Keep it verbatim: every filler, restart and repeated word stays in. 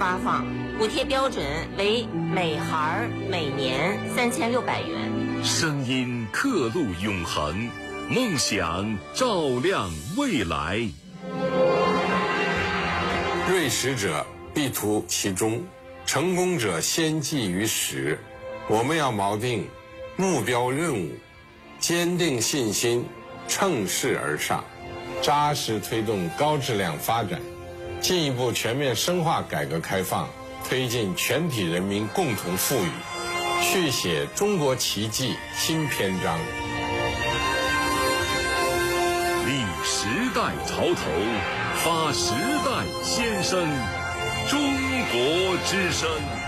发放，补贴标准为每孩每年三千六百元。 声音刻录永恒，梦想照亮未来。 锐实者必图其中，成功者先记于始。我们要锚定目标任务，坚定信心，乘势而上，扎实推动高质量发展，进一步全面深化改革开放，推进全体人民共同富裕，续写中国奇迹新篇章。 立时代潮头，发时代先声，中国之声。